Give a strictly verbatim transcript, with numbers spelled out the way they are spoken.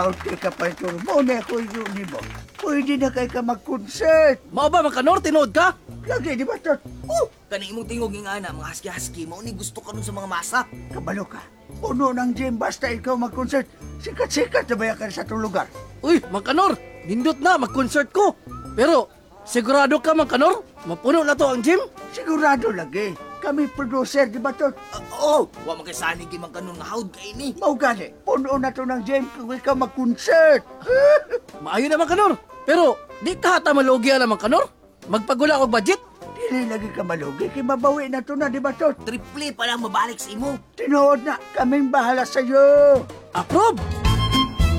Out kay kapaltor mo na ako yun ni mo. Pwede na kay ka mag-concert. Mao ba Makanor, tinood ka? Lagi di ba ito? Oh, kani imong tingog nga ana, mga husky-husky, mao ni gusto ka nun sa mga masa. Kabalo ka. Puno ng gym basta ikaw mag-concert. Sikat-sikat na ba ka sa itong lugar? Uy, Makanor, nindot na, mag-concert ko. Pero, sigurado ka Makanor? Mapuno na to ang gym? Sigurado lagi. Kami producer, di ba ito? Uh, oh, wa man kay sanig man kanon nga hawd kay ni. Mau gani, puno na to ng gym kung ikaw mag-concert. Maayo na Makanor. Pero, di ka hata malugya na Makanor? Magpagula ko budget? Dili lagi ka malugi, kay mabawi na to na, di ba ito? Triple pa lang mabalik sa imo. Tinood na, kaming bahala sa'yo. Approve!